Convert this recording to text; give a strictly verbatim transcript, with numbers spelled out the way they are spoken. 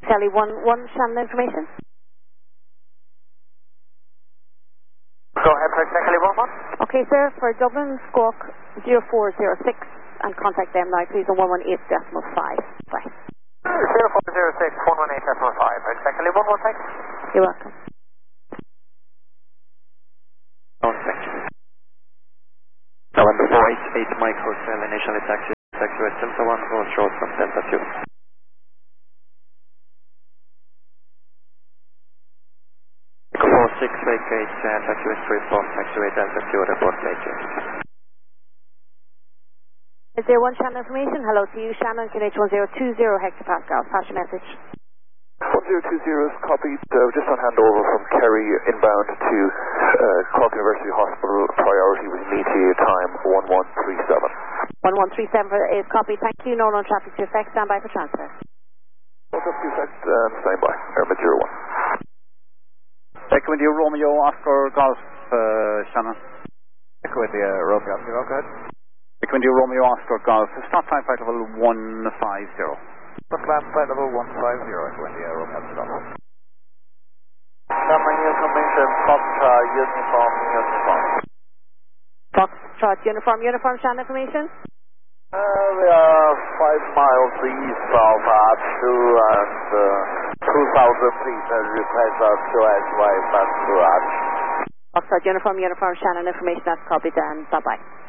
Kelly one one, Shannon information. Go ahead, for Kelly one one. Okay, sir, for Dublin, Squawk zero four zero six, and contact them now, please, on one one eight decimal five. Bye. zero four zero six, one one eight decimal five. Exactly one one, thanks. You're welcome. One second. November four eight eight Mike Hotel, initially taxi, taxi West Delta one, four short from Delta two. four six vacate, uh, taxi West report, taxiway Delta two, report vacate. zero one Shannon information, hello to you, Shannon, K H one zero two zero hectopascal, pass your message. one zero two zero is copied, uh, just on handover from Kerry inbound to uh, Cork University Hospital, priority with me to you, time one one three seven. one one three seven is copied, thank you, no known traffic to effect, stand by for transfer. What's up to effect, um, stand by, Airman zero one. Echo India Romeo Oscar Golf, uh, Shannon. Echo India Romeo, go ahead. Echo India Romeo Oscar Golf, start time flight level one five zero. Start land flight level one five zero, Echo India Romeo Golf. Shannon information, Foxtrot uniform, uniform. Foxtrot uniform, uniform, Shannon information. Uh, we are five miles east of R two and uh, two thousand feet and request us to advise back to R two. Foxtrot uniform, uniform, Shannon information, that's copied, and bye-bye.